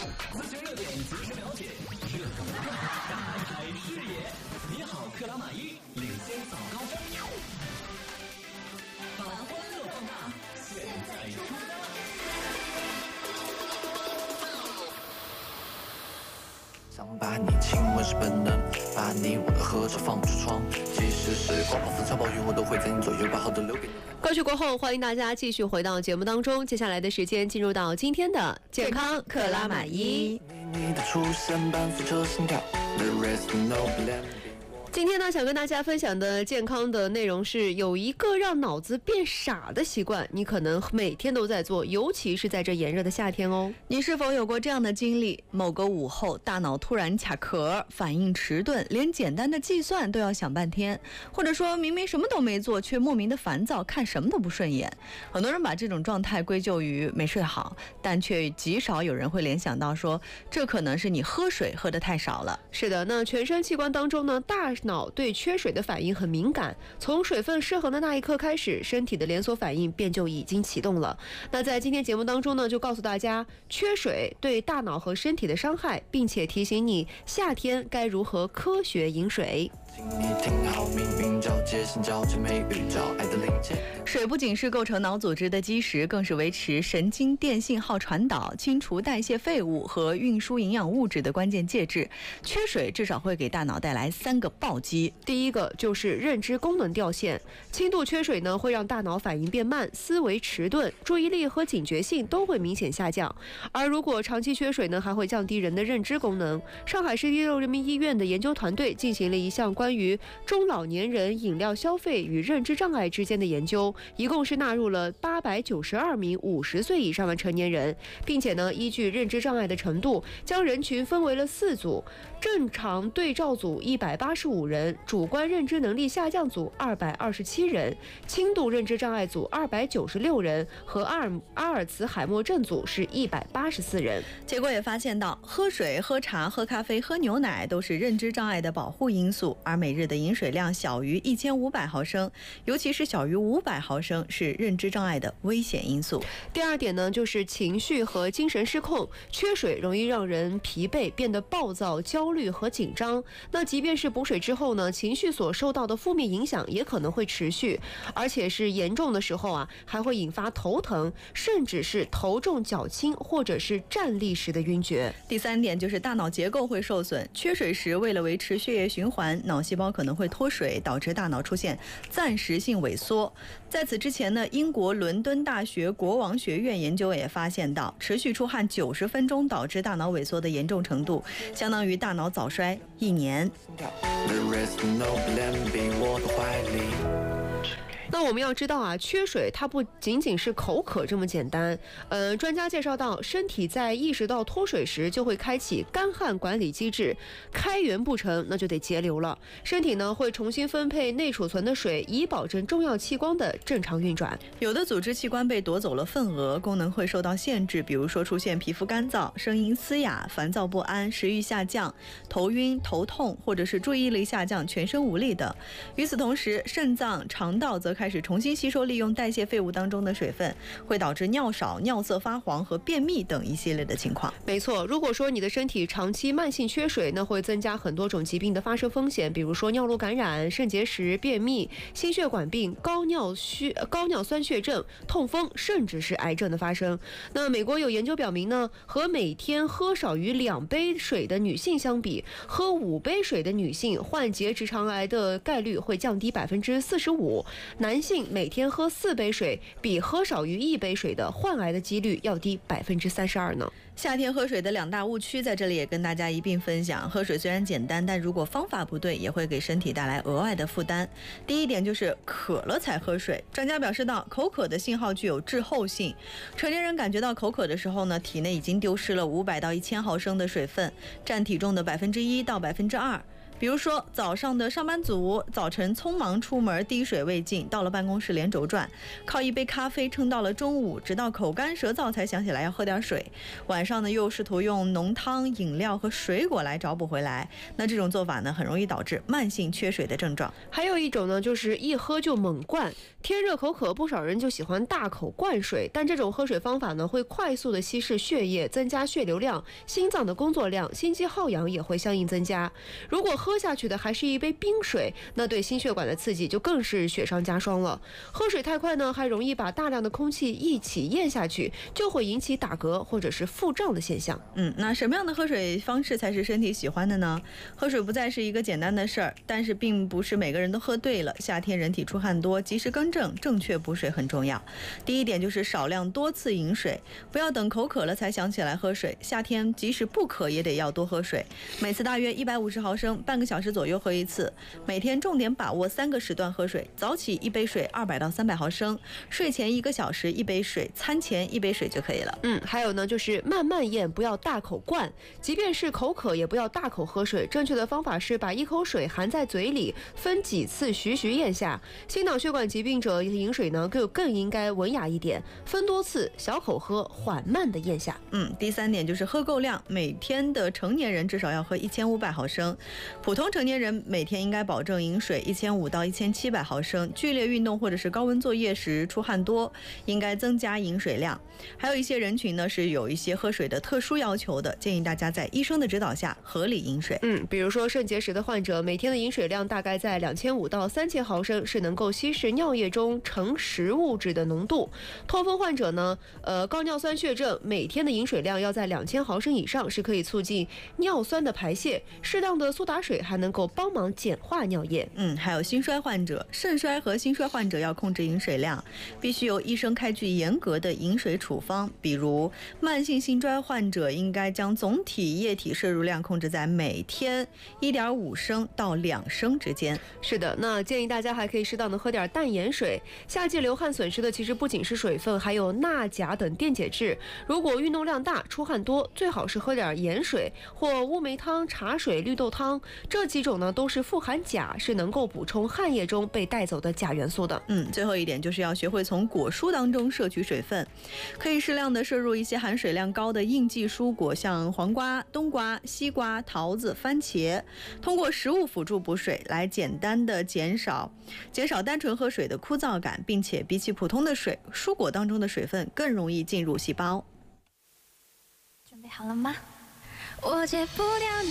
咨询热点及时了解，热度打开视野。你好，克拉玛依领先早高峰，把欢乐放大，现在出发。 想把你亲吻是本能，把你我的合照放不出窗，即使是刮暴风下暴雨，我都会在你左右，把好的留给你。 歌曲过后，欢迎大家继续回到节目当中。接下来的时间进入到今天的健康克拉玛依。 你的出现伴随着心跳 There is no blame。 今天呢，想跟大家分享的健康的内容是，有一个让脑子变傻的习惯，你可能每天都在做，尤其是在这炎热的夏天哦。 你是否有过这样的经历？某个午后，大脑突然卡壳，反应迟钝，连简单的计算都要想半天，或者说明明什么都没做，却莫名的烦躁，看什么都不顺眼。很多人把这种状态归咎于没睡好，但却极少有人会联想到说，这可能是你喝水喝得太少了。 是的，那全身器官当中呢，大脑对缺水的反应很敏感，从水分失衡的那一刻开始，身体的连锁反应便就已经启动了。那在今天节目当中呢，就告诉大家缺水对大脑和身体的伤害，并且提醒你夏天该如何科学饮水。 请你听好，命运交接，心交接，每预兆爱的临界。 水不仅是构成脑组织的基石，更是维持神经电信号传导、清除代谢废物和运输营养物质的关键介质。缺水至少会给大脑带来3个暴击。 第一个就是认知功能掉线，轻度缺水呢会让大脑反应变慢，思维迟钝，注意力和警觉性都会明显下降。而如果长期缺水呢，还会降低人的认知功能。上海市第6人民医院的研究团队进行了一项关于中老年人饮料消费与认知障碍之间的研究，一共是纳入了892名50岁以上的成年人，并且呢，依据认知障碍的程度，将人群分为了4组，正常对照组185人，主观认知能力下降组227人，轻度认知障碍组296人和阿尔茨海默症组是184人。 结果也发现到，喝水、喝茶、喝咖啡、喝牛奶都是认知障碍的保护因素，而每日的饮水量小于1500毫升，尤其是小于500毫升是认知障碍的危险因素。 第二点呢，就是情绪和精神失控，缺水容易让人疲惫，变得暴躁、焦虑和紧张。那即便是补水之后呢，情绪所受到的负面影响也可能会持续，而且是严重的时候啊，还会引发头疼，甚至是头重脚轻，或者是站立时的晕厥。 第3点就是大脑结构会受损，缺水时为了维持血液循环，脑细胞可能会脱水，导致大脑出现暂时性萎缩。在此之前呢，英国伦敦大学国王学院研究也发现到，持续出汗90分钟导致大脑萎缩的严重程度，相当于大脑早衰1年。 There is no blame， 比我的怀里。 那我们要知道啊，缺水它不仅仅是口渴这么简单。专家介绍到，身体在意识到脱水时，就会开启干旱管理机制，开源不成，那就得节流了。身体呢会重新分配内储存的水，以保证重要器官的正常运转。 有的组织器官被夺走了份额，功能会受到限制，比如说出现皮肤干燥、声音嘶哑、烦躁不安、食欲下降、头晕、头痛，或者是注意力下降、全身无力等。与此同时，肾脏、肠道则开始重新吸收利用代谢废物当中的水分，会导致尿少、尿色发黄和便秘等一系列的情况。 没错，如果说你的身体长期慢性缺水，那会增加很多种疾病的发生风险，比如说尿路感染、肾结石、便秘、心血管病、高尿酸血症、痛风，甚至是癌症的发生。那美国有研究表明呢，和每天喝少于2杯水的女性相比，喝5杯水的女性患结直肠癌的概率会降低45%，男性每天喝4杯水，比喝少于1杯水的患癌的几率要低32%呢。 夏天喝水的2大误区，在这里也跟大家一并分享。喝水虽然简单，但如果方法不对，也会给身体带来额外的负担。第一点就是渴了才喝水。专家表示到，口渴的信号具有滞后性。成年人感觉到口渴的时候呢，体内已经丢失了500到1000毫升的水分，占体重的1%到2%。 比如说早上的上班族，早晨匆忙出门，滴水未进，到了办公室连轴转，靠一杯咖啡撑到了中午，直到口干舌燥才想起来要喝点水。晚上呢又试图用浓汤、饮料和水果来找补回来，那这种做法呢很容易导致慢性缺水的症状。 还有一种呢，就是一喝就猛灌。天热口渴，不少人就喜欢大口灌水，但这种喝水方法呢，会快速的稀释血液，增加血流量，心脏的工作量，心肌耗氧也会相应增加。如果喝下去的还是一杯冰水，那对心血管的刺激就更是雪上加霜了。喝水太快呢，还容易把大量的空气一起咽下去，就会引起打嗝或者是腹胀的现象。 那什么样的喝水方式才是身体喜欢的呢？喝水不再是一个简单的事儿，但是并不是每个人都喝对了。夏天人体出汗多，及时更正，正确补水很重要。第一点就是少量多次饮水，不要等口渴了才想起来喝水。夏天即使不渴也得要多喝水，每次大约150毫升，半个小时左右喝一次。每天重点把握3个时段喝水，早起1杯水200到300毫升，睡前1个小时1杯水，餐前1杯水就可以了。 还有呢，就是慢慢咽，不要大口灌。即便是口渴，也不要大口喝水。正确的方法是把一口水含在嘴里，分几次徐徐咽下。心脑血管疾病者饮水呢，更应该文雅一点，分多次，小口喝，缓慢的咽下。 第3点就是喝够量，每天的成年人至少要喝1500毫升，普通成年人每天应该保证饮水1500到1700毫升。剧烈运动或者是高温作业时出汗多，应该增加饮水量。还有一些人群呢是有一些喝水的特殊要求的，建议大家在医生的指导下合理饮水。 比如说肾结石的患者，每天的饮水量大概在2500到3000毫升，是能够稀释尿液中成食物质的浓度。痛风患者呢，高尿酸血症，每天的饮水量要在2000毫升以上，是可以促进尿酸的排泄。适当的苏打水还能够帮忙简化尿液。 还有心衰患者，肾衰和心衰患者要控制饮水量，必须由医生开具严格的饮水处方。比如慢性心衰患者应该将总体液体摄入量控制在每天1.5升到2升之间。 是的，那建议大家还可以适当的喝点淡盐水。夏季流汗损失的其实不仅是水分，还有钠、钾等电解质。如果运动量大、出汗多，最好是喝点盐水或乌梅汤、茶水、绿豆汤，这几种呢都是富含钾，是能够补充汗液中被带走的钾元素的。 最后一点就是要学会从果蔬当中摄取水分，可以适量的摄入一些含水量高的应季蔬果，像黄瓜、冬瓜、西瓜、桃子、番茄，通过食物辅助补水来简单的减少单纯喝水的枯燥感，并且比起普通的水，蔬果当中的水分更容易进入细胞。 准备好了吗？我戒不掉你。